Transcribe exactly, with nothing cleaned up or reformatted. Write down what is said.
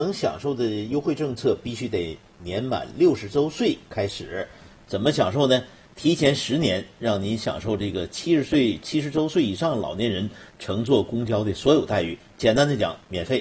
能享受的优惠政策必须得年满六十周岁开始。怎么享受呢？提前十年让你享受这个七十岁、七十周岁以上老年人乘坐公交的所有待遇。简单的讲，免费。